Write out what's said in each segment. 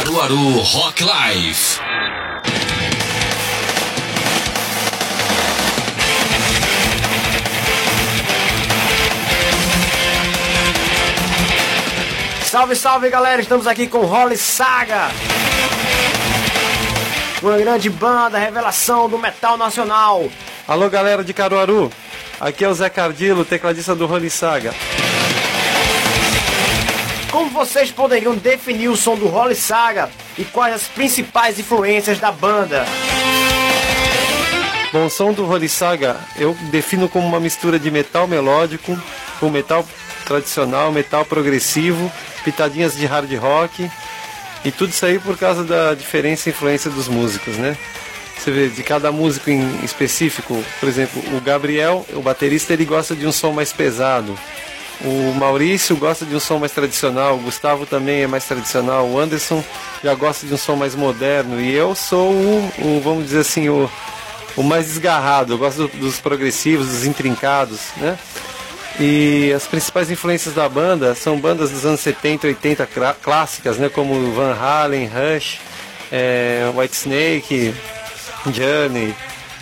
Caruaru Rock Live. Salve, salve, galera, estamos aqui com Holy Saga, uma grande banda, revelação do metal nacional. Alô, galera de Caruaru, aqui é o Zé Cardilo, tecladista do Holy Saga. Como vocês poderiam definir o som do Holy Saga e quais as principais influências da banda? Bom, o som do Holy Saga eu defino como uma mistura de metal melódico com metal tradicional, metal progressivo, pitadinhas de hard rock, e tudo isso aí por causa da diferença e influência dos músicos, né? Você vê, de cada músico em específico, por exemplo, o Gabriel, o baterista, ele gosta de um som mais pesado. O Maurício gosta de um som mais tradicional, o Gustavo também é mais tradicional, o Anderson já gosta de um som mais moderno, e eu sou vamos dizer assim, o mais desgarrado, eu gosto dos progressivos, dos intrincados, né? E as principais influências da banda são bandas dos anos 70 e 80 clássicas, né, como Van Halen, Rush, Whitesnake, Journey,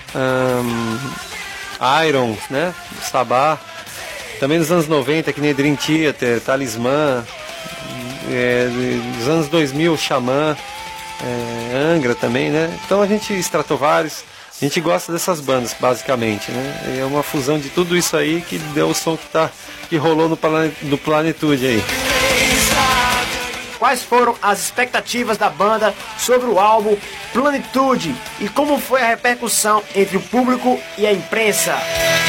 Iron, né, Sabbath. Também dos anos 90, que nem Dream Theater, Talismã, dos anos 2000, Xamã, Angra também, né. Então a gente, Stratovarius, a gente gosta dessas bandas, basicamente, né? É uma fusão de tudo isso aí que deu o som que rolou no Plenitude aí. Quais foram as expectativas da banda sobre o álbum Plenitude e como foi a repercussão entre o público e a imprensa?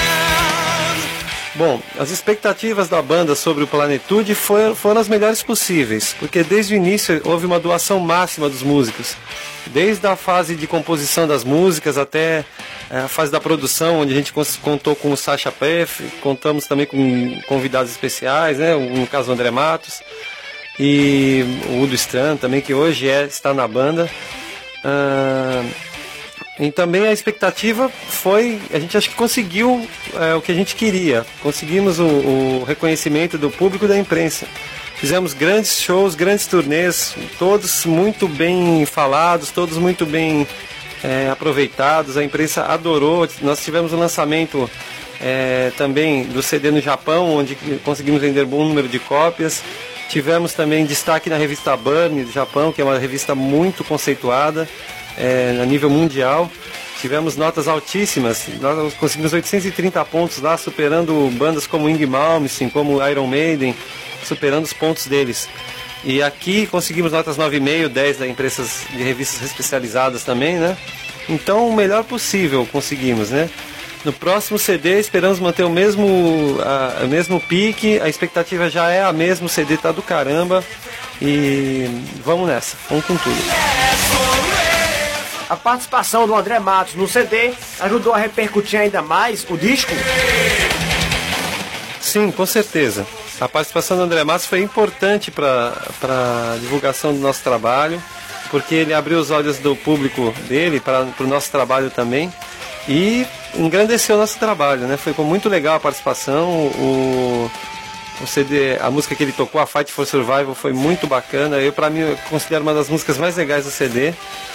Bom, as expectativas da banda sobre o Plenitude foram as melhores possíveis, porque desde o início houve uma doação máxima dos músicos. Desde a fase de composição das músicas até a fase da produção, onde a gente contou com o Sacha Peff, contamos também com convidados especiais, né? No caso o André Matos e o Udo Stran também, que hoje está na banda. E também a expectativa foi, a gente acho que conseguiu o que a gente queria, conseguimos o reconhecimento do público e da imprensa. Fizemos grandes shows, grandes turnês, todos muito bem falados, todos muito bem aproveitados, a imprensa adorou. Nós tivemos o lançamento também do CD no Japão, onde conseguimos vender bom número de cópias. Tivemos também destaque na revista Burn do Japão, que é uma revista muito conceituada a nível mundial. Tivemos notas altíssimas, nós conseguimos 830 pontos lá, superando bandas como Ing Malmsteen, como Iron Maiden, superando os pontos deles. E aqui conseguimos notas 9,5, 10 da empresas de revistas especializadas também, né? Então o melhor possível conseguimos, né? No próximo CD esperamos manter o mesmo pique, a expectativa já é a mesma, o CD tá do caramba e vamos nessa, vamos com tudo. A participação do André Matos no CD ajudou a repercutir ainda mais o disco? Sim, com certeza. A participação do André Matos foi importante para a divulgação do nosso trabalho, porque ele abriu os olhos do público dele para o nosso trabalho também e engrandeceu o nosso trabalho, né? Foi muito legal a participação, o CD, a música que ele tocou, a Fight for Survival, foi muito bacana. Para mim, eu considero uma das músicas mais legais do CD.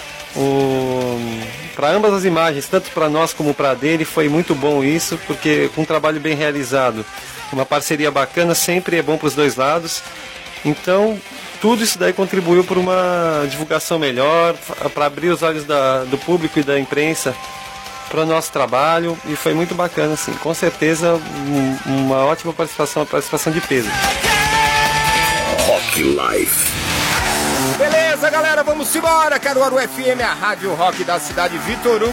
Para ambas as imagens, tanto para nós como para dele, foi muito bom isso, porque com um trabalho bem realizado, uma parceria bacana, sempre é bom para os dois lados. Então tudo isso daí contribuiu para uma divulgação melhor, para abrir os olhos do público e da imprensa para o nosso trabalho, e foi muito bacana, assim, com certeza uma ótima participação, uma participação de peso. Rock Live. Beleza, galera, vamos embora. Caruaru FM, a rádio rock da cidade Vitor Hugo.